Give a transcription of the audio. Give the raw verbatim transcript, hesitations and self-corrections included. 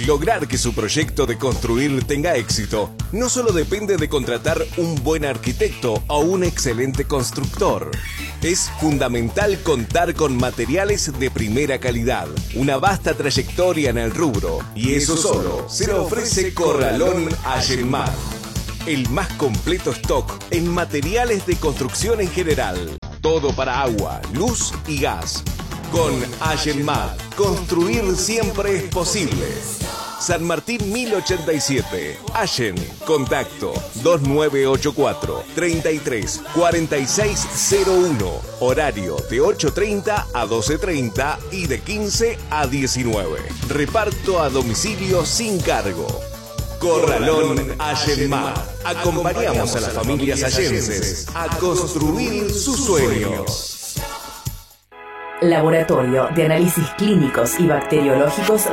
Lograr que su proyecto de construir tenga éxito no solo depende de contratar un buen arquitecto o un excelente constructor. Es fundamental contar con materiales de primera calidad, una vasta trayectoria en el rubro, y eso solo se lo ofrece Corralón Allenmar. El más completo stock en materiales de construcción en general. Todo para agua, luz y gas. Con Allenmar, construir siempre es posible. San Martín mil ochenta y siete. Allen. Contacto dos nueve ocho cuatro, treinta y tres, cuarenta y seis cero uno. Horario de ocho treinta a doce treinta y de quince a diecinueve. Reparto a domicilio sin cargo. Corralón Allenmar. Acompañamos a las familias allenses a construir sus sueños. Laboratorio de Análisis Clínicos y Bacteriológicos